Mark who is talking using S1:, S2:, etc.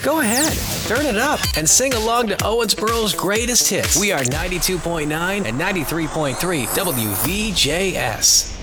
S1: Go ahead, turn it up, and sing along to Owensboro's greatest hits. We are 92.9 and 93.3 WVJS.